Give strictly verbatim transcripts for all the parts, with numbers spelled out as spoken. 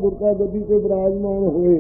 गुरता गद्दी ते विराजमान होए।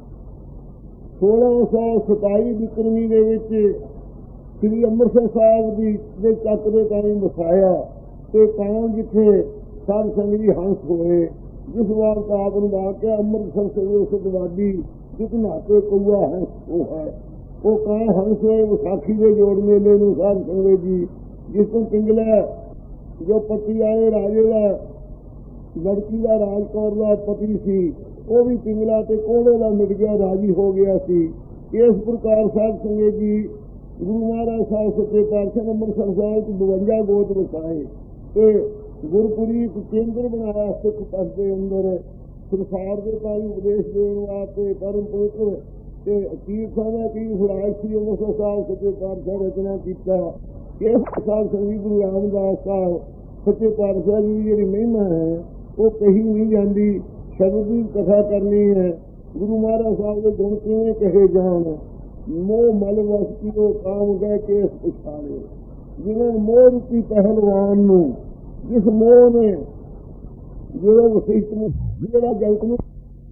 सोलह सौ सताई विक्रमी दे विच श्री ਅੰਮ੍ਰਿਤਸਰ ਸਾਹਿਬ ਦੀ ਦੇ ਚੱਕ ਦੇ ਤਾਈਂ ਵਸਾਇਆ ਤੇ ਤਾਂ ਜਿੱਥੇ ਸਾਧ ਸੰਗਤ ਜੀ ਹੰਸ ਹੋਏ, ਜਿਸ ਵਕਤ ਆਪ ਨੂੰ ਵਾਕਿਆ ਅੰਮ੍ਰਿਤਸਰ ਸਵੇਰੇ ਸਤਵਾਦੀ ਜਿਸ ਨਾਤੇ ਕਊਆ ਹੰਸ ਉਹ ਹੈ, ਉਹ ਕਾਂ ਹੰਸ ਹੋਏ। ਵਿਸਾਖੀ ਦੇ ਜੋੜ ਮੇਲੇ ਨੂੰ ਸਾਧ ਸੰਗਤ ਜੀ ਜਿਸ ਤੋਂ ਪਿੰਗਲਾ ਜੋ ਪਤੀ ਆਏ ਰਾਜੇ ਦਾ ਲੜਕੀ ਦਾ ਰਾਜ ਕੌਰ ਦਾ ਪਤੀ ਸੀ, ਉਹ ਵੀ ਪਿੰਗਲਾ ਤੇ ਕੋਹੜੇ ਦਾ ਮਿਟ ਗਿਆ, ਰਾਜੀ ਹੋ ਗਿਆ ਸੀ। ਇਸ ਪ੍ਰਕਾਰ ਸਾਧ ਸੰਗਤ ਜੀ ਗੁਰੂ ਮਹਾਰਾਜ ਸਾਹਿਬ ਸੱਚੇ ਪਾਤਸ਼ਾਹ ਨੇ ਅੰਮ੍ਰਿਤਸਰ ਸਾਹਿਬ ਚ ਬਵੰਜਾ ਗੋਤ ਵਸਾਏ ਤੇ ਗੁਰਪੁਰੀ ਇੱਕ ਕੇਂਦਰ ਬਣਾਇਆ ਸਿੱਖ ਪੰਥ ਦੇ ਅੰਦਰ। ਸੰਸਾਰ ਦੇ ਭਾਈ ਉਪਦੇਸ਼ ਦੇਣ ਵਾਸਤੇ ਪਰਮ ਪਵਿੱਤਰ ਤੇ ਅਕੀਰ ਸਾਹਿਬ ਅਕੀਰ ਫਰਾਜ ਸੀ ਅੰਮ੍ਰਿਤਸਰ ਸਾਹਿਬ ਸੱਚੇ ਪਾਤਸ਼ਾਹ ਰਚਨਾ ਕੀਤਾ। ਇਸ ਸਾਧ ਸੰਗਤ ਗੁਰੂ ਰਾਮਦਾਸ ਸਾਹਿਬ ਸੱਚੇ ਪਾਤਸ਼ਾਹ ਦੀ ਜਿਹੜੀ ਮਹਿਮਾ ਹੈ ਉਹ ਕਹੀ ਨਹੀਂ ਜਾਂਦੀ। ਸ਼ਬਦ ਦੀ ਕਥਾ ਕਰਨੀ ਹੈ। ਗੁਰੂ ਮਹਾਰਾਜ ਸਾਹਿਬ ਦੇ ਗੁਣ ਕਿਵੇਂ ਕਹੇ ਜਾਣ। ਮੋਹ ਮਲ ਵਸ ਕੀਓ ਕਾਮ ਗਏ ਕੇਸ ਪਛਾੜੇ। ਜਿਵੇਂ ਮੋਹ ਰੂਪੀ ਪਹਿਲਵਾਨ ਨੂੰ, ਜਿਸ ਮੋਹ ਨੇ ਜਿਹੜਾ ਵਸਿਸ਼ਟ ਨੂੰ ਜਿਹੜਾ ਜਗਤ ਨੂੰ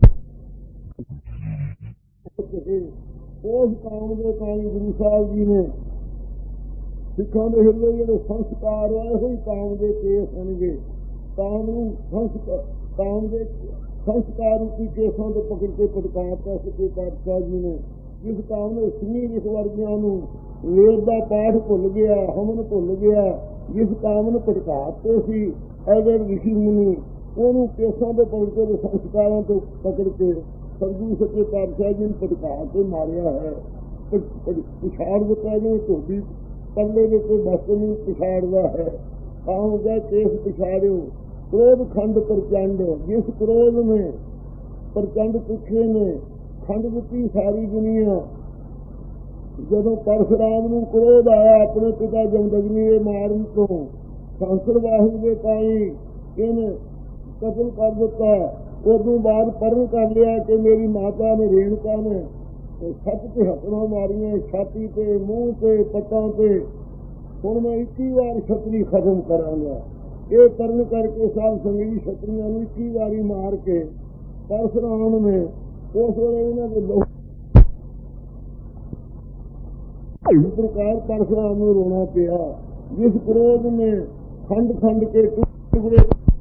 ਉਸ ਕਾਮ ਦੇ ਕਾਈ ਗੁਰੂ ਸਾਹਿਬ ਜੀ ਨੇ ਸਿੱਖਾਂ ਦੇ ਹਿਰਦੇ ਜਿਹੜੇ ਸੰਸਕਾਰ ਆਏ ਹੋਈ ਕਾਮ ਦੇ ਕੇਸ ਹੋਣਗੇ। ਕਾਮ ਨੂੰ ਸੰਸਕਾਰ ਕਾਮ ਦੇ ਸੰਸਕਾਰ ਰੂਪੀ ਕੇਸਾਂ ਤੋਂ ਪਕੜ ਕੇ ਪਟਕਾਤਾ ਸੱਚੇ ਪਾਤਸ਼ਾਹ ਜੀ ਨੇ। ਜਿਸ ਕਾਮ ਨੇ ਸਿੰਘ ਜਿਸ ਵਰਗਿਆਂ ਨੂੰ ਵੇਦ ਦਾ ਪਾਠ ਭੁੱਲ ਗਿਆ, ਹਮਨ ਭੁੱਲ ਗਿਆ, ਜਿਸ ਕਾਮ ਨੂੰ ਪਟਕਾਤੇ ਸੀ ਐਵੇਂ ਰਿਸ਼ੀ ਮੁਨੀ, ਉਹਨੂੰ ਕੇਸਾਂ ਤੋਂ ਪਕੜ ਕੇ ਸੰਸਕਾਰਾਂ ਤੋਂ ਪਕੜ ਕੇ ਸਤਿਗੁਰੂ ਸੱਚੇ ਪਾਤਸ਼ਾਹ ਜੀ ਨੂੰ ਪਟਕਾ ਕੇ ਮਾਰਿਆ ਹੈ। ਪਿਛਾੜ ਦਿੱਤਾ ਜਿਵੇਂ ਧੋਬੀ ਪੱਲੇ ਦੇ ਉੱਤੇ ਬਸਤ ਨੂੰ ਪਿਛਾੜਦਾ ਹੈ। ਕਾਮ ਗਏ ਕੇਸ ਪਿਛਾੜਿਓ। क्रोध खंड प्रचंड, जिस क्रोध में प्रचंड पुखे ने खंड ਦਿੱਤੀ सारी दुनिया। ਜਦੋਂ परशुराम ਨੂੰ क्रोध आया अपने पिता जमदग्नि ਦੇ ਮਾਰਨ ਤੋਂ, ਸੰਸਰ ਬਾਹੂ ਦੇ ਤਾਈ ਇਹਨੇ ਕਤਲ ਕਰ ਦਿੱਤਾ। ਉਦੋਂ ਬਾਅਦ ਪਰਨ ਕਰ ਲਿਆ ਕਿ ਮੇਰੀ ਮਾਤਾ ਨੇ ਰੇਣੂਕਾ ਨੇ ਸੱਤ ਤੇ ਹੱਥਾਂ ਮਾਰੀਆਂ, ਛਾਤੀ ਤੇ, ਮੂੰਹ ਤੇ, ਪੱਟਾਂ ਤੇ। ਹੁਣ ਮੈਂ ਇੱਕੀ ਵਾਰ ਛਤਰੀ ਖਤਮ ਕਰਾਂਗਾ। ਇਹ ਕਰਨ ਕਰਕੇ ਸਾਧ ਸੰਗਤ ਜੀ ਛਤਰੀਆਂ ਨੂੰ ਇੱਕੀ ਵਾਰੀ ਮਾਰ ਕੇ ਪਰਸ਼ੁਰਾਮ ਨੇ ਉਸ ਵੇਲੇ ਇਹਨਾਂ ਦੇ ਲੋਕ ਇਸ ਪ੍ਰਕਾਰ ਪਰਸ਼ੁਰਾਮ ਨੂੰ ਰੋਣਾ ਪਿਆ। ਜਿਸ ਕ੍ਰੋਧ ਨੇ ਖੰਡ ਖੰਡ ਕੇ ਟੁਕੜੇ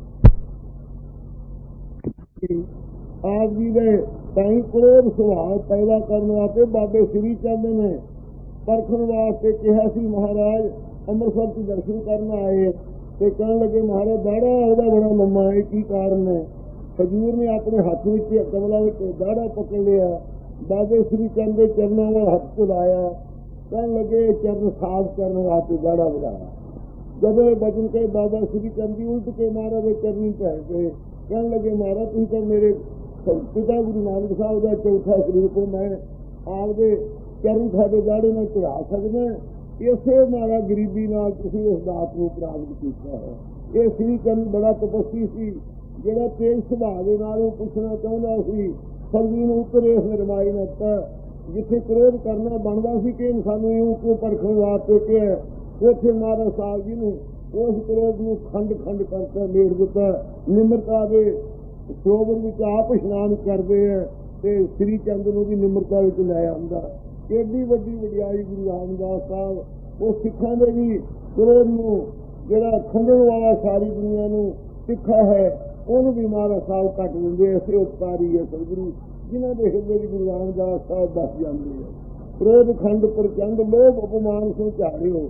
ਆਪ ਜੀ ਦੇ ਤਾਈ ਕ੍ਰੋਧ ਸੁਭਾਅ ਪੈਦਾ ਕਰਨ ਵਾਸਤੇ ਬਾਬੇ ਸ੍ਰੀ ਚੰਦ ਨੇ ਪਰਖਣ ਵਾਸਤੇ ਕਿਹਾ ਸੀ ਮਹਾਰਾਜ ਅੰਮ੍ਰਿਤਸਰ ਚ ਦਰਸ਼ਨ ਕਰਨ ਆਏ ਤੇ ਕਹਿਣ ਲੱਗੇ ਮਹਾਰਾਜ ਦਾੜਾ ਉਹਦਾ ਬੜਾ ਲੰਮਾ ਹੈ, ਕੀ ਕਾਰਨ ਹੈ? ਹਜ਼ੂਰ ਨੇ ਆਪਣੇ ਹੱਥ ਵਿੱਚ ਕਮਲਾ ਵਿੱਚ ਦਾੜਾ ਪਕੜ ਲਿਆ। ਬਾਬੇ ਸ੍ਰੀ ਚੰਦ ਦੇ ਚਰਨਾਂ ਨਾਲ ਹੱਥ ਚਲਾਇਆ। ਕਹਿਣ ਲੱਗੇ ਚਰਨ ਸਾਫ਼ ਕਰਨ ਵਾਸਤੇ ਦਾੜਾ ਵਧਾਇਆ। ਜਦੋਂ ਇਹ ਬਚਨ ਕੇ ਬਾਬਾ ਸ੍ਰੀ ਚੰਦ ਜੀ ਉਲਟ ਕੇ ਮਹਾਰਾਜ ਦੇ ਚਰਨੀ ਪੈ ਗਏ। ਕਹਿਣ ਲੱਗੇ ਮਹਾਰਾਜ ਤੁਸੀਂ ਤਾਂ ਮੇਰੇ ਪਿਤਾ ਗੁਰੂ ਨਾਨਕ ਸਾਹਿਬ ਦਾ ਚੌਥਾ ਸਰੂਪ ਹੋ, ਮੈਂ ਆਪਦੇ ਚਰਨ ਸਾਡੇ ਦਾੜੇ ਨਾਲ ਚੜਾ ਸਕਦਾ। ਇਸੇ ਮਾਰਾ ਗਰੀਬੀ ਨਾਲ ਤੁਸੀਂ ਇਸ ਦਾਤ ਨੂੰ ਪ੍ਰਾਪਤ ਕੀਤਾ ਹੈ। ਇਹ ਸ੍ਰੀ ਚੰਦ ਬੜਾ ਤਪੱਸੀ ਸੀ, ਜਿਹੜਾ ਤੇਜ ਸੁਭਾਅ ਦੇ ਨਾਲ ਉਹ ਪੁੱਛਣਾ ਚਾਹੁੰਦਾ ਸੀ ਸਰਦੀ ਨੂੰ ਉੱਤਰ ਇਸ ਨਿਰਮਾਈ ਨੇ ਤਾਂ ਜਿੱਥੇ ਕ੍ਰੋਧ ਕਰਨਾ ਬਣਦਾ ਸੀ ਕਿ ਸਾਨੂੰ ਇਉਂ ਕਿਉਂ ਪਰਖਣ ਵਾਸਤੇ ਕਿਹਾ, ਉੱਥੇ ਮਹਾਰਾਜ ਸਾਹਿਬ ਜੀ ਨੇ ਉਸ ਕ੍ਰੋਧ ਨੂੰ ਖੰਡ ਖੰਡ ਕਰਕੇ ਮੇੜ ਦਿੱਤਾ। ਨਿਮਰਤਾ ਦੇ ਸਰੋਵਰ ਵਿੱਚ ਆਪ ਇਸ਼ਨਾਨ ਕਰਦੇ ਹੈ ਤੇ ਸ੍ਰੀ ਚੰਦ ਨੂੰ ਵੀ ਨਿਮਰਤਾ ਵਿੱਚ ਲੈ ਆਉਂਦਾ। ਏਡੀ ਵੱਡੀ ਵਡਿਆਈ ਗੁਰੂ ਰਾਮਦਾਸ ਸਾਹਿਬ ਉਹ ਸਿੱਖਾਂ ਦੇ ਵੀ ਕ੍ਰੋਧ ਨੂੰ ਜਿਹੜਾ ਖੰਡਣ ਵਾਲਾ ਸਾਰੀ ਦੁਨੀਆ ਨੂੰ ਸਿੱਖਾ ਹੈ ਉਹਨੂੰ ਵੀ ਮਹਾਰਾਜ ਸਾਹਿਬ ਕੱਟ ਦਿੰਦੇ। ਐਸੇ ਉਪਕਾਰੀ ਹੈ ਸਤਿਗੁਰੂ ਜਿਨ੍ਹਾਂ ਦੇ ਹਿਰਦੇ ਵਿੱਚ ਗੁਰੂ ਰਾਮਦਾਸ ਸਾਹਿਬ ਬਸ ਜਾਂਦੇ ਹੈ। ਕ੍ਰੋਧ ਖੰਡ ਪ੍ਰਚੰਡ ਲੋਭ ਅਪਮਾਨ ਸੋ ਝਾੜਿਓ।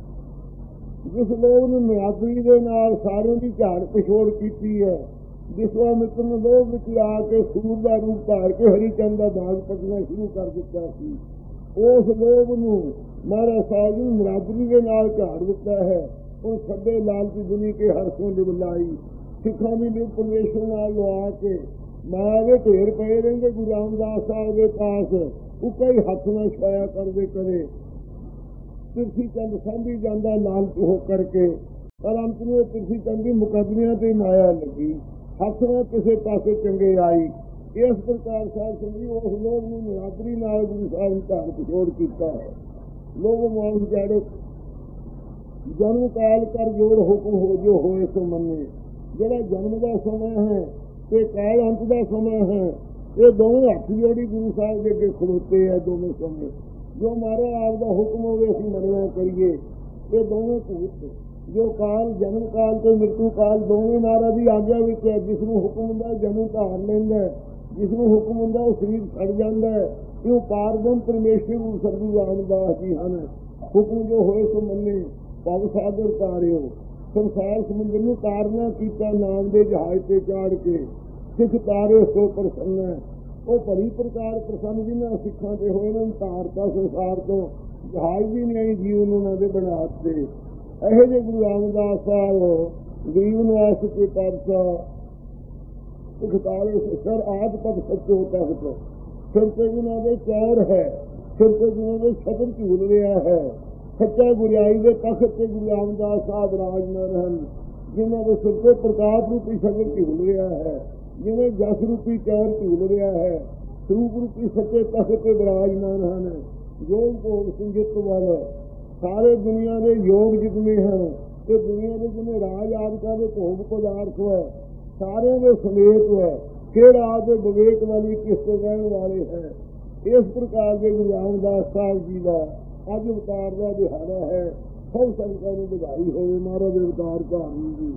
ਜਿਸ ਲੋਭ ਨੂੰ ਨਿਆਦਰੀ ਦੇ ਨਾਲ ਸਾਰਿਆਂ ਦੀ ਝਾੜ ਪਿਛੋੜ ਕੀਤੀ ਹੈ। ਵਿਸ਼ਵਾਮਿਤਰ ਨੇ ਲੋਭ ਵਿੱਚ ਆ ਕੇ ਸੂਰ ਦਾ ਰੂਪ ਧਾਰ ਕੇ ਹਰੀ ਚੰਦ ਦਾ ਦਾਗ ਪੱਟਣਾ ਸ਼ੁਰੂ ਕਰ ਦਿੱਤਾ ਸੀ। ਉਸ ਲੋਭ ਨੂੰ ਮਹਾਰਾਜ ਸਾਹਿਬ ਨੂੰ ਨਿਰਾਦਰੀ ਦੇ ਨਾਲ ਝਾੜ ਦਿੱਤਾ ਹੈ। ਉਹ ਸੱਦੇ ਲਾਲਚੀ ਦੁਨੀ ਕੇ ਹਰਸੋਂ ਲਿਵਲਾਈ। ਸਿੱਖਾਂ ਦੀ ਲਿਵ ਪਰਮੇਸ਼ਰ ਨਾਲ ਲਵਾ ਕੇ ਮਾਇਆ ਦੇ ਢੇਰ ਪਏ ਰਹਿੰਦੇ ਗੁਰੂ ਰਾਮਦਾਸ ਸਾਹਿਬ ਦੇ ਪਾਸ। ਉਹ ਕਈ ਹੱਥ ਨਾਲ ਛਾਇਆ ਕਰਦੇ ਕਰੇ ਪਿਰਥੀ ਚੰਦ ਸਾਂਭੀ ਜਾਂਦਾ ਲਾਲਚ ਹੋ ਕਰਕੇ। ਪਰ ਅੰਤ ਨੂੰ ਪਿਰਥੀ ਚੰਦ ਦੀ ਮੁਕੱਦਮਿਆਂ ਤੇ ਮਾਇਆ ਲੱਗੀ, ਹੱਥ ਨਾਲ ਕਿਸੇ ਪਾਸੇ ਚੰਗੇ ਆਈ। ਇਸ ਪ੍ਰਕਾਰ ਸਾਧ ਸੰਗਤ ਉਸ ਲੋਭ ਨੂੰ ਨਿਰਾਦਰੀ ਨਾਲ ਗੁਰੂ ਸਾਹਿਬ ਨੇ ਧਾਰ ਪਿਛੋੜ ਕੀਤਾ ਹੈ। ਲੋਭ ਮਾਨ ਜਾੜੋ ਜਨਮ ਕਾਲ ਕਰ ਜੋੜ ਹੁਕਮ ਹੋ ਜੋ ਹੋਏ ਸੋ ਮੰਨੇ। ਜਿਹੜਾ ਜਨਮ ਦਾ ਸਮਾਂ ਹੈ ਤੇ ਕਾਲ ਅੰਤ ਦਾ ਸਮਾਂ ਹੈ। ਇਹ ਦੋਵੇਂ ਹੱਥ ਜੋੜੀ ਗੁਰੂ ਸਾਹਿਬ ਦੇ ਅੱਗੇ ਖਲੋਤੇ ਆ ਦੋਵੇਂ ਸਮੇਂ। ਜੋ ਮਹਾਰਾਜ ਆਪ ਦਾ ਹੁਕਮ ਹੋਵੇ ਅਸੀਂ ਮੰਨਿਆ ਕਰੀਏ। ਇਹ ਦੋਵੇਂ ਭੂਤ ਜੋ ਕਾਲ ਜਨਮ ਕਾਲ ਤੇ ਮ੍ਰਿਤੂ ਕਾਲ ਦੋਵੇਂ ਮਹਾਰਾਜ ਦੀ ਆਗਿਆ ਵਿੱਚ ਹੈ। ਜਿਸ ਨੂੰ ਹੁਕਮ ਹੁੰਦਾ ਜਨਮ ਧਾਰ ਲੈਂਦਾ, ਜਿਸ ਨੂੰ ਹੁਕਮ ਹੁੰਦਾ ਉਹ ਸਰੀਰ ਛੱਡ ਜਾਂਦਾ। ਇਹ ਪਾਰਬ੍ਰਹਮ ਪਰਮੇਸ਼ਰ ਗੁਰੂ ਸਤਿਗੁਰੂ ਰਾਮਦਾਸ ਜੀ ਹਨ। ਹੁਕਮ ਜੋ ਹੋਏ ਸੋ ਮੰਨੇ, ਭਵ ਸਾਗਰ ਤਾਰਿਓ। ਸੰਸਾਰ ਸਮੁੰਦਰ ਨੂੰ ਤਾਰਨਾ ਕੀਤਾ ਨਾਮ ਦੇ ਜਹਾਜ਼ ਤੇ ਚਾੜ ਕੇ। ਸਿੱਖ ਤਾਰਿਓ ਸੋ ਪ੍ਰਸੰਨ। ਉਹ ਭਲੀ ਪ੍ਰਕਾਰ ਪ੍ਰਸੰਨ ਜਿਹਨਾਂ ਸਿੱਖਾਂ ਤੇ ਹੋਏ ਉਹਨਾਂ ਨੂੰ ਤਾਰਤਾ ਸੰਸਾਰ ਤੋਂ। ਜਹਾਜ਼ ਵੀ ਨਹੀਂ ਜੀਵਨ ਉਹਨਾਂ ਦੇ ਬਣਾ ਦਿੱਤੇ। ਇਹੋ ਜਿਹੇ ਗੁਰੂ ਰਾਮਦਾਸ ਸਾਹਿਬ ਗਰੀਬ ਨਿਵਾਸ ਕੇ ਪਾਤਸ਼ਾਹ ਸਿੱਖ ਤਾਰਿਓ ਸਰ ਆਦ ਪਦ ਸੱਚੋ ਤਖਤ। ਸਿਰ ਤੇ ਜਿਹਨਾਂ ਦੇ ਚੌਰ ਹੈ, ਸਿਰ ਤੇ ਜਿਹਨਾਂ ਦੇ ਛਤਰ ਝੂਲ ਰਿਹਾ ਹੈ। ਸੱਚਾ ਗੁਰਿਆਈ ਦੇ ਤਖਤ ਤੇ ਗੁਰੂ ਰਾਮਦਾਸ ਸਾਹਿਬ ਰਾਜਮਾਨ ਹਨ। ਜਿਨ੍ਹਾਂ ਦੇ ਸਿਰ ਤੇ ਪ੍ਰਤਾਪ ਰੂਪੀ ਸ਼ਗਨ ਝੂਲ ਰਿਹਾ ਹੈ, ਜਿਵੇਂ ਜਸ ਰੂਪੀ ਚੌਰ ਝੂਲ ਰਿਹਾ ਹੈ। ਸਰੂਪ ਰੂਪੀ ਸੱਚੇ ਤਖਤ ਤੇ ਵਿਰਾਜਮਾਨ ਹਨ। ਯੋਗ ਭੋਗ ਸੰਗਿਤ ਵੱਲ ਸਾਰੇ ਦੁਨੀਆ ਦੇ ਯੋਗ ਜਿਤਨੇ ਹਨ ਤੇ ਦੁਨੀਆ ਦੇ ਜਿੰਨੇ ਰਾਜ ਆਦਿਕਾਂ ਦੇ ਭੋਗ ਪਦਾਰਥ ਹੈ ਸਾਰਿਆਂ ਦੇ ਸਮੇਤ ਹੈ। ਕਿਹੜਾ ਆਦਿ ਵਿਵੇਕ ਵਾਲੀ ਕਿਸ ਤੋਂ ਰਹਿਣ ਵਾਲੇ ਹੈ। ਇਸ ਪ੍ਰਕਾਰ ਦੇ ਗੁਰੂ ਰਾਮਦਾਸ ਸਾਹਿਬ ਜੀ ਦਾ ਅੱਜ ਅਵਤਾਰ ਦਾ ਦਿਹਾੜਾ ਹੈ। ਸਭ ਸੰਗਤਾਂ ਨੂੰ ਵਧਾਈ ਹੋਵੇ। ਮਹਾਰਾਜ ਦੇ ਅਵਤਾਰ ਕਹਾਣੀ ਜੀ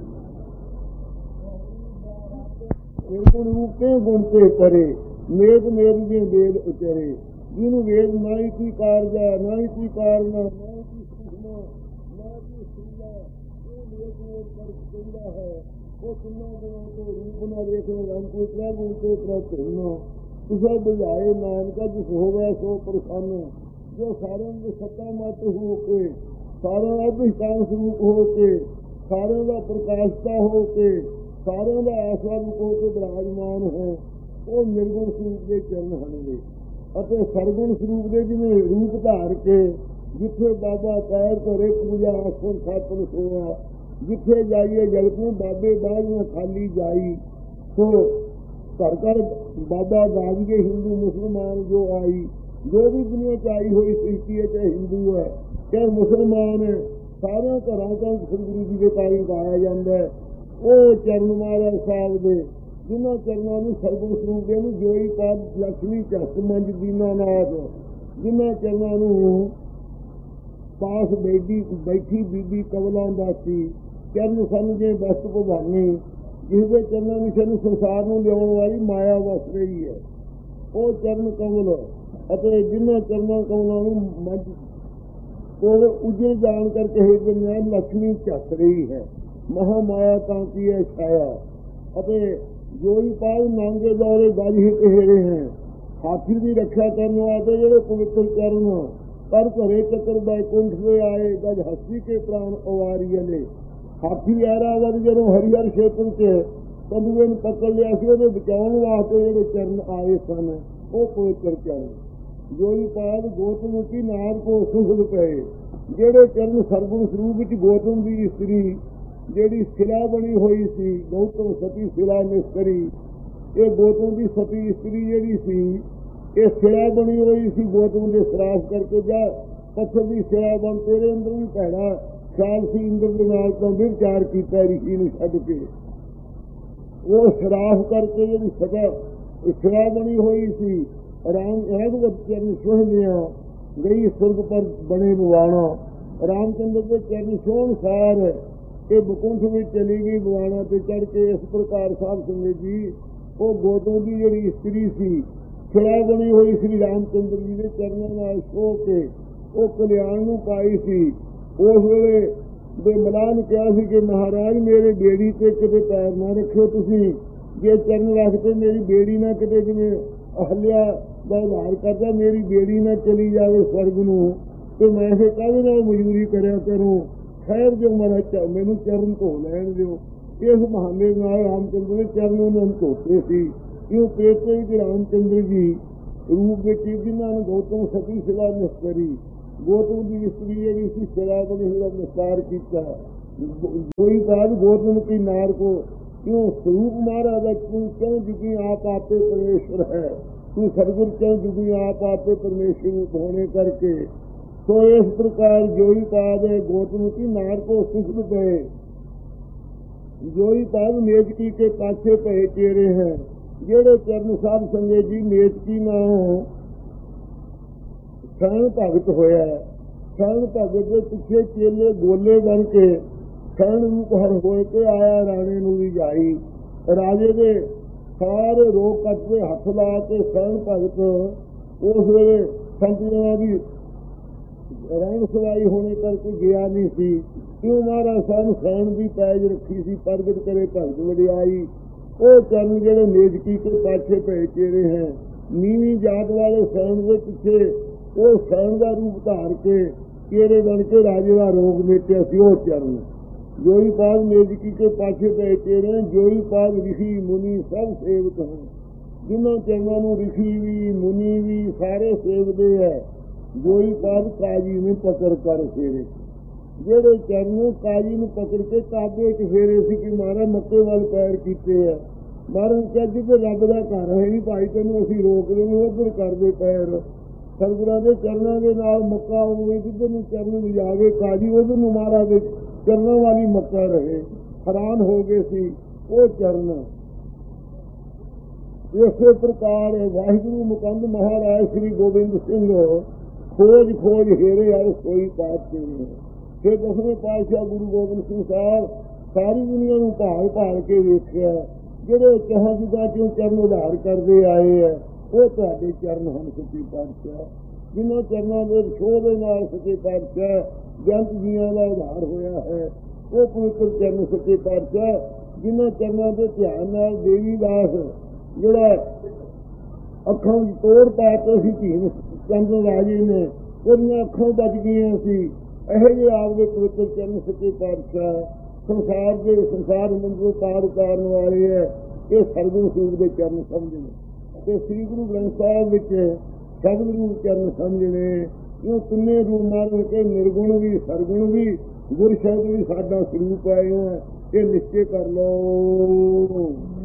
ਗੁਣ ਰੂਪ ਤੇ ਗੁਣ ਤੇ ਪਰੇ ਮੇਦ ਮੇਦ ਦੇ ਵੇਦ ਉਚਰੇ। ਜਿਹਨੂੰ ਵੇਦ ਨਾ ਹੀ ਕੀ ਕਾਰਜਾ ਨਾ ਹੀ ਕੀ ਕਾਰਨਾ ਨਾ ਹੀ ਕੀ ਸੂਖਨਾ ਨਾ ਕੀ ਸੁਝਾ ਉਹ ਮੇਦ ਮੇਦ ਕਰ ਕਹਿੰਦਾ ਹੈ। ਉਹ ਕਿੰਨਾ ਗੁਣਾਂ ਤੋਂ ਰੂਪ ਨਾ ਵੇਖੋ ਰੰਗ ਕੋਈ ਤ੍ਰੈ ਗੁਣ ਤੇ ਤ੍ਰੈ ਧੁਰਨਾ। ਕਿਸੇ ਬੁਝਾਏ ਨਾਨਕਾ ਜਿਸ ਹੋਵੇ ਸੋ ਪ੍ਰਸੰਨ। ਜੋ ਸਾਰਿਆਂ ਦੇ ਸੱਤਾ ਮਤ ਹੋ ਕੇ, ਸਾਰਿਆਂ ਦਾ ਅਧਿਸ਼ਾਨ ਸਰੂਪ ਹੋ ਕੇ, ਸਾਰਿਆਂ ਦਾ ਪ੍ਰਕਾਸ਼ਤਾ ਹੋ ਕੇ, ਸਾਰਿਆਂ ਦਾ ਆਸਰਾ ਰੂਪ ਹੋ ਕੇ ਵਿਰਾਜਮਾਨ ਹੈ। ਉਹ ਨਿਰਗੁਣ ਸਰੂਪ ਦੇ ਚਰਨ ਹਨਗੇ ਅਤੇ ਸਰਗੁਣ ਸਰੂਪ ਦੇ ਜਿਵੇਂ ਰੂਪ ਧਾਰ ਕੇ ਜਿੱਥੇ ਬਾਬਾ ਪੈਰ ਧਰੇ ਪੂਜਾ ਆਸਣ ਸਾਪਨ ਸੋਆ। ਜਿੱਥੇ ਜਾਈਏ ਜਗਤ ਨੂੰ ਬਾਬੇ ਬਾਝੀਆਂ ਖਾਲੀ ਜਾਈ। ਸੋ ਘਰ ਘਰ ਬਾਬਾ ਗਾਜੀਏ ਹਿੰਦੂ ਮੁਸਲਮਾਨ ਜੋ ਆਈ। ਜੋ ਵੀ ਦੁਨੀਆ ਚ ਆਈ ਹੋਈ ਸ੍ਰਿਸ਼ਟੀ ਹੈ, ਚਾਹੇ ਹਿੰਦੂ ਹੈ ਚਾਹੇ ਮੁਸਲਮਾਨ ਹੈ, ਸਾਰਿਆਂ ਘਰਾਂ ਤੋਂ ਸ੍ਰੀ ਗੁਰੂ ਜੀ ਦੇ ਕਾਰਨ ਗਾਇਆ ਜਾਂਦਾ ਹੈ। ਉਹ ਚਰਨ ਮਹਾਰਾਜ ਸਾਹਿਬ ਦੇ ਜਿਨ੍ਹਾਂ ਚਰਨਾਂ ਨੂੰ ਸਰਗੁਣ ਸਰੂਪ ਦੇ ਨੂੰ ਜੋਈ ਪਾਦ ਲక్ష్ਮੀ ਝੱਸ ਮੰਜ ਦੀਨਾਨਾਥ। ਜਿਨ੍ਹਾਂ ਚਰਨਾਂ ਨੂੰ ਪਾਸ ਬੈਠੀ ਬੈਠੀ ਬੀਬੀ ਕਮਲਾਂ ਦਾਸੀ ਚਰਨ ਸਮਝੇ ਬਸਤ ਭਵਾਨੀ। ਜਿਹਦੇ ਚਰਨਾਂ ਵਿੱਚ ਸਾਨੂੰ ਸੰਸਾਰ ਨੂੰ ਲਿਆਉਣ ਵਾਲੀ ਮਾਇਆ ਵਸ ਰਹੀ ਹੈ। ਉਹ ਚਰਨ ਕਮਲ ਅਤੇ ਜਿਨ੍ਹਾਂ ਚਰਨਾਂ ਕਮਲਾਂ ਨੂੰ ਮੰਜ ਉਹ ਉਜੜ ਜਾਣ ਕਰਕੇ ਹਿਰਦੇ ਲక్ష్ਮੀ ਝੱਸ ਰਹੀ ਹੈ। ਮਹਾ ਮਾਇਆ ਤਾਂ ਕੀ ਹੈ ਛਾਇਆ। ਅਤੇ ਜੋਈ ਪਾਲ ਨਾਂਗੇ ਦੌਰੇ ਗਜ ਹਿੱਟ ਹੇਰੇ ਹੈ। ਹਾਥੀ ਦੀ ਰੱਖਿਆ ਕਰਨ ਵਾਸਤੇ ਜਿਹੜੇ ਪਵਿੱਤਰ ਚਰਨ ਪਰ ਘਰੇ ਚੱਕਰ ਬੈਕੁੰਠ ਦੇ ਆਏ ਗਜ ਹੱਸੀ ਕੇ ਪ੍ਰਾਣ ਅਵਾਰੀਏ ਨੇ। ਹਾਥੀ ਐਰਾਵਤ ਜਦੋਂ ਹਰੀਹਰ ਖੇਤਰ ਚ ਕਦੂਏ ਨੂੰ ਪਕੜ ਲਿਆ ਸੀ ਉਹਦੇ ਬਚਾਉਣ ਵਾਸਤੇ ਜਿਹੜੇ ਚਰਨ ਆਏ ਸਨ ਉਹ ਪਵਿੱਤਰ ਚਰਨ। ਜੋਈ ਪਾਲ ਗੌਤਮ ਕੀ ਨਾਰ ਕੋ ਸੁਖਦ ਪਏ। ਜਿਹੜੇ ਚਰਨ ਸਰਗੁਣ ਸਰੂਪ ਵਿੱਚ ਗੌਤਮ ਦੀ ਇਸਤਰੀ ਜਿਹੜੀ ਸਿਲਾ ਬਣੀ ਹੋਈ ਸੀ ਗੌਤਮ ਸਤੀ ਸਿਲਾ ਮਿਸਤਰੀ। ਇਹ ਗੌਤਮ ਦੀ ਸਤੀ ਇਸਤਰੀ ਜਿਹੜੀ ਸੀ ਇਹ ਸਿਲਾ ਬਣੀ ਹੋਈ ਸੀ ਗੌਤਮ ਦੇ ਸਰਾਪ ਕਰਕੇ। ਜਾ ਪੱਥਰ ਦੀ ਸਿਲਾ ਬਣ ਤੇਰੇ ਅੰਦਰ ਵੀ ਭੈੜਾ ਖਿਆਲ ਸੀ। ਇੰਦਰ ਦੇ ਨਾਲ ਤਾਂ ਵਿਚਾਰ ਕੀਤਾ ਰਿਸ਼ੀ ਨੂੰ ਛੱਡ ਕੇ। ਉਹ ਸਰਾਪ ਕਰਕੇ ਜਿਹੜੀ ਸਜ਼ਾ ਸਿਲਾ ਬਣੀ ਹੋਈ ਸੀ ਰਾਮ ਐਗਵਤ ਚਰਨ ਸੁਹਣਿਆ ਗਈ ਸੁਰਗ ਪਰ ਬਣੇ ਬਵਾਣਾ। ਰਾਮਚੰਦਰ ਦੇ ਚਰਨ ਸੋਹਣ ਸਾਰ ਇਹ ਬਕੁੰਠ ਵਿੱਚ ਚਲੀ ਗਈ ਬਵਾਣਾ ਤੇ ਚੜ ਕੇ। ਇਸ ਪ੍ਰਕਾਰ ਸਾਹਿਬ ਸੰਗਤ ਜੀ ਉਹ ਗੌਤਮ ਦੀ ਜਿਹੜੀ ਇਸਤਰੀ ਸੀ ਖਿਲਾ ਬਣੀ ਹੋਈ ਸ੍ਰੀ ਰਾਮਚੰਦਰ ਜੀ ਦੇ ਚਰਨਾਂ ਨਾਲ ਛੋਹ ਕੇ ਉਹ ਕਲਿਆਣ ਨੂੰ ਪਾਈ ਸੀ। ਉਸ ਵੇਲੇ ਦੇ ਮਲਾਹ ਨੇ ਕਿਹਾ ਸੀ ਕਿ ਮਹਾਰਾਜ ਮੇਰੇ ਬੇੜੀ ਤੇ ਕਿਤੇ ਪੈਰ ਨਾ ਰੱਖਿਓ ਤੁਸੀਂ। ਜੇ ਚਰਨ ਰੱਖਦੇ ਮੇਰੀ ਬੇੜੀ ਨਾ ਕਿਤੇ ਜਿਵੇਂ ਅਹਲਿਆ ਦਾ ਉਧਾਰ ਕਰਦਾ ਮੇਰੀ ਬੇੜੀ ਨਾ ਚਲੀ ਜਾਵੇ ਸਵਰਗ ਨੂੰ ਤੇ ਮੈਂ ਫਿਰ ਕਾਹਦੇ ਨਾਲ ਮਜ਼ਦੂਰੀ ਕਰਿਆ ਕਰੂੰ। ਖੈਰ ਜੋ ਮਹਾਰਾਜ ਮੈਨੂੰ ਚਰਨ ਧੋ ਲੈਣ ਦਿਓ। ਇਸ ਬਹਾਨੇ ਨਾਲ ਰਾਮਚੰਦਰ ਦੇ ਚਰਨ ਉਹਨਾਂ ਨੂੰ ਧੋਤੇ ਸੀ। ਕਿਉਂ ਪੇਤੇ ਵਿੱਚ ਰਾਮਚੰਦਰ ਜੀ ਰੂਪ ਵਿੱਚ ਜਿਨ੍ਹਾਂ ਨੇ ਗੌਤਮ ਸਤੀ ਸਿਲਾ ਨਿਸਤਰੀ ਗੌਤਮ ਦੀ ਇਸਤਰੀ ਜਿਹੜੀ ਸੀ ਸਿਲਾ ਬਣੀ ਹੋਈ ਦਾ ਨਿਸਤਾਰ ਕੀਤਾ। ਕੋਈ ਬਾਤ ਗੌਤਮ ਕੀ ਨਾਰ ਕੋ क्यों स्वरूप महाराजा तू क्यों जुगी आप आते परमेश्वर है। तू सदगुरु क्यों जुगी आप आते परमेश्वर होने करके। तो इस प्रकार जोई पाद है गौतम की नार को सुख गए जोई पाग नेजकी के पाछे पए चेरे हैं। जेड़े चरण साध संगे जी नेजकी ना शरण भगत होया, शरण भगत के पिछे चेले गोले बन के शरण रूप हर होए के आया राणे नूं भी जाई। राजे दे सारे रोग कटते हथ ला के शरण भगत उस वेले संतियां दी रहन सवाई होने करके गया नहीं सी। क्यों महाराज सानू शरण की पैज रखी सी, प्रगट करे भगत वडियाई। वो चरण जेड़े नेजकी के पाछे पए चेरे हैं, नीवी जात वाले शरण के पिछे वो शरण का रूप धार के चेरे बन के राजे का रोग मेटिया सी। वो चरण जोई पाग नेजकी के पाछे पए चेरे हैं। जोई पाग ऋषि मुनि सब सेवक हैं। जिन्हों चरणों नूं ऋषि भी मुनि भी सारे सेवदे है। जोई पाग काजी ने पकड़ कर फेरे, जेड़े चरणों काजी ने पकड़ के काबे च फेरे सी कि मारा मक्के वाल पैर कीते है। महाराज कहा जिधर रब का घर है नहीं भाई तेन असी रोक देंगे, उधर कर दे पैर। सतगुरां दे चरणों के नाल मक्का होवे, जिधर नूं चरण लिजावे काजी उधर नूं महाराज दे चरणों वाली मक्का रहे। हैरान हो गए सी वो चरण। इसे प्रकार वाहिगुरु मुकंद महाराज श्री गोबिंद सिंह खोज खोज हेरे आए सोई पात के फिर दसवें पातशाह गुरु गोबिंद सिंह साहब सारी दुनिया नूं भाल भाल के वेख्या। जेड़े कहा जुदा क्यों चरण उधार करते आए है वो तुहाडे चरण हैं सच्चे पातशाह। जिन्हों चरणों के छोह दे नाल सच्चे पातशाह जंत जीआं दा उधार होया है। वो पवित्र चरण सच्चे पातशाह जिन्हों चरणों के ध्यान नाल देवी दास जेड़ा अखां तोड़ पा के सी धीन चंद राजे ने उन्हें अखां बच गई सी। ਇਹੋ ਜਿਹੇ ਆਪ ਦੇ ਪਵਿੱਤਰ ਚਰਨ ਸੱਚੇ ਪਾਤਸ਼ਾਹ ਸੰਸਾਰ ਦੇ ਸੰਸਾਰ ਮੰਦਰੋਂ ਪਾਰ ਉਤਾਰਨ ਵਾਲੇ ਹੈ। ਇਹ ਸਰਗੁਰੂ ਸਰੂਪ ਦੇ ਚਰਨ ਸਮਝਣੇ ਤੇ ਸ੍ਰੀ ਗੁਰੂ ਗ੍ਰੰਥ ਸਾਹਿਬ ਵਿੱਚ ਸ਼ਬਦ ਰੂਪ ਚਰਨ ਸਮਝਣੇ। ਇਹ ਤਿੰਨੇ ਰੂਪ ਮਾਰਨ ਕੇ ਨਿਰਗੁਣ ਵੀ ਸਰਗੁਣ ਵੀ ਗੁਰ ਸ਼ਬਦ ਵੀ ਸਾਡਾ ਸਰੂਪ ਹੈ। ਇਹ ਨਿਸ਼ਚੈ ਕਰ ਲਓ।